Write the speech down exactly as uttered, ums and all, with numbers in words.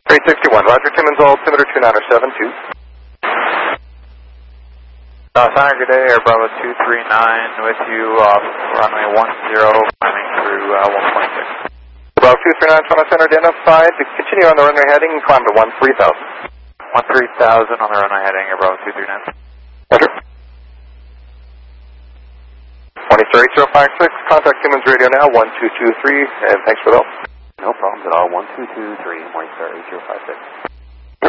three sixty-one, Roger, Timmins altimeter two nine seven two. Uh, Center, good day, Air Bravo two three nine with you off runway one zero, climbing through uh, one point six. Bravo two three nine, Toronto Center identified, to continue on the runway heading, climb to one three thousand. one three thousand on the runway heading, Air Bravo two three nine. Roger. one three zero five six, contact Timmins radio now, one two two three, and thanks for the help. No problems at all, one two two three, Morningstar eight zero five six.